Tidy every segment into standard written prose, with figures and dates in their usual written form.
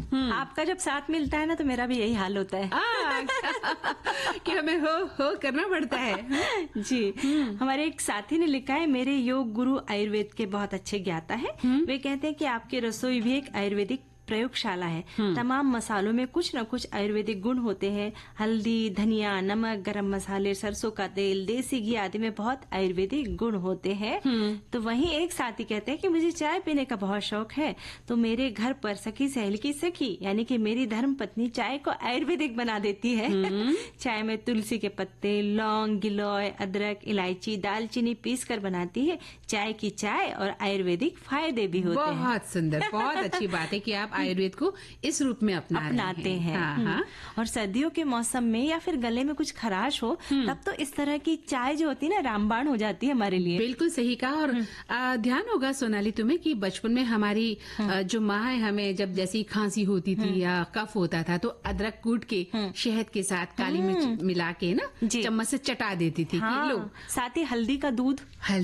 आपका जब साथ मिलता है ना तो मेरा भी यही हाल होता है। कि हमें हो करना पड़ता है। जी। हमारे एक साथी ने लिखा है, मेरे योग गुरु आयुर्वेद के बहुत अच्छे ज्ञाता है। वे कहते हैं कि आपकी रसोई भी एक आयुर्वेदिक प्रयोगशाला है। तमाम मसालों में कुछ न कुछ आयुर्वेदिक गुण होते हैं। हल्दी, धनिया, नमक, गरम मसाले, सरसों का तेल, देसी घी आदि में बहुत आयुर्वेदिक गुण होते हैं। तो वहीं एक साथी कहते हैं कि मुझे चाय पीने का बहुत शौक है, तो मेरे घर पर सखी सहेली की सखी यानी कि मेरी धर्म पत्नी चाय को आयुर्वेदिक बना देती है। चाय में तुलसी के पत्ते, लौंग, गिलोय, अदरक, इलायची, दालचीनी पीस कर बनाती है। चाय की चाय और आयुर्वेदिक फायदे भी होते हैं। बहुत सुंदर, बहुत अच्छी बात है कि आप आयुर्वेद को इस रूप में अपनाते हैं। हाँ। और सर्दियों के मौसम में या फिर गले में कुछ खराश हो तब तो इस तरह की चाय जो होती है ना रामबाण हो जाती है हमारे लिए। बिल्कुल सही कहा। और ध्यान होगा सोनाली तुम्हें कि बचपन में हमारी जो माँ है हमें जब जैसी खांसी होती थी या कफ होता था तो अदरक कूट के शहद के साथ काली मिर्च मिला के ना चम्मच से चटा देती थी। हाँ। लो साथ ही हल्दी का दूध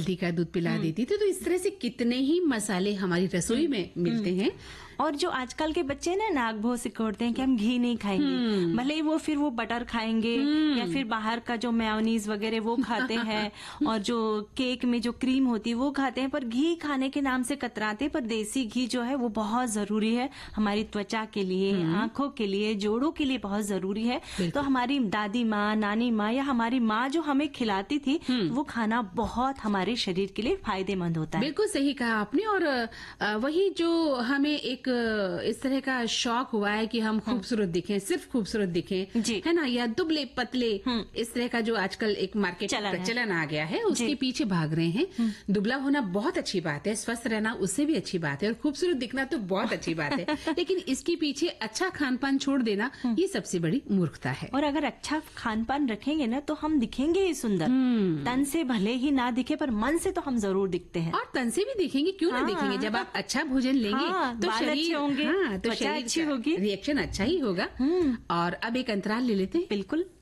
पिला देती थी। तो इस तरह से कितने ही मसाले हमारी रसोई में मिलते हैं। और जो आजकल के बच्चे ना नाक भों सिकोड़ते हैं कि हम घी नहीं खाएंगे, भले ही वो फिर वो बटर खाएंगे या फिर बाहर का जो मेयोनीज वगैरह वो खाते हैं और जो केक में जो क्रीम होती है वो खाते हैं, पर घी खाने के नाम से कतराते। पर देसी घी जो है वो बहुत जरूरी है हमारी त्वचा के लिए, आंखों के लिए, जोड़ों के लिए बहुत जरूरी है। तो हमारी दादी माँ, नानी माँ या हमारी माँ जो हमें खिलाती थी वो खाना बहुत हमारे शरीर के लिए फायदेमंद होता है। बिल्कुल सही कहा आपने। और वही जो हमें एक इस तरह का शौक हुआ है कि हम खूबसूरत दिखें, सिर्फ खूबसूरत दिखें, है ना, या दुबले पतले, इस तरह का जो आजकल एक मार्केट चलन आ गया है उसके पीछे भाग रहे हैं। दुबला होना बहुत अच्छी बात है, स्वस्थ रहना उससे भी अच्छी बात है, और खूबसूरत दिखना तो बहुत अच्छी बात है, लेकिन इसके पीछे अच्छा खान पान छोड़ देना ये सबसे बड़ी मूर्खता है। और अगर अच्छा खान पान रखेंगे ना तो हम दिखेंगे ही सुंदर। तन से भले ही ना दिखे पर मन से तो हम जरूर दिखते हैं। और तन से भी दिखेंगे, क्यों ना दिखेंगे। जब आप अच्छा भोजन लेंगे तो शरीर होंगे, तो शरीर अच्छी होगी, रिएक्शन अच्छा ही होगा। और अब एक अंतराल ले लेते हैं। बिल्कुल।